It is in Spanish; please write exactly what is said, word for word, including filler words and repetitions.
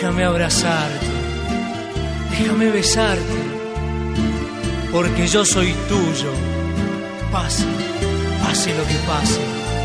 déjame abrazarte, déjame besarte, porque yo soy tuyo, pase, pase lo que pase.